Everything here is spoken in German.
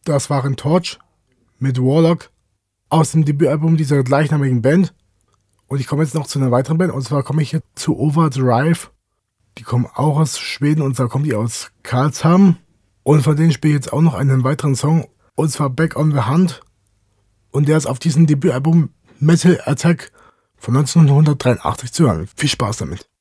Das waren Torch mit Warlock aus dem Debütalbum dieser gleichnamigen Band. Und ich komme jetzt noch zu einer weiteren Band, und zwar komme ich jetzt zu Overdrive. Die kommen auch aus Schweden, und zwar kommen die aus Karlshamn. Und von denen spiele ich jetzt auch noch einen weiteren Song, und zwar Back on the Hunt. Und der ist auf diesem Debütalbum Metal Attack von 1983 zu hören. Viel Spaß damit.